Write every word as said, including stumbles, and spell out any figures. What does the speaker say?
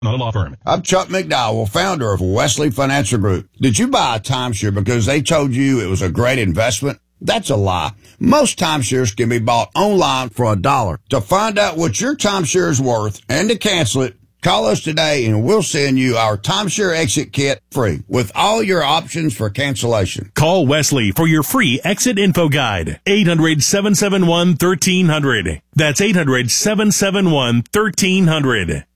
Not a law firm. I'm Chuck McDowell, founder of Wesley Financial Group. Did you buy a timeshare because they told you it was a great investment? That's a lie. Most timeshares can be bought online for a dollar. To find out what your timeshare is worth and to cancel it, call us today and we'll send you our timeshare exit kit free with all your options for cancellation. Call Wesley for your free exit info guide. eight hundred, seven seven one, one three zero zero. That's eight hundred, seven seven one, one three zero zero.